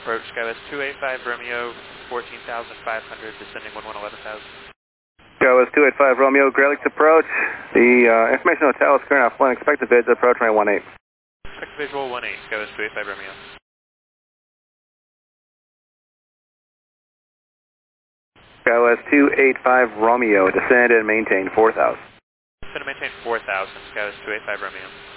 approach, Skywest 285 Romeo, 14,500, descending 11,000. Skywest 285 Romeo, Great Lakes approach. The information hotel is current off 1, expected bids, approach runway 18. Expected visual 18, Skywest 285 Romeo. Skywest 285 Romeo, descend and maintain 4,000. Descend and maintain 4,000, Skywest 285 Romeo.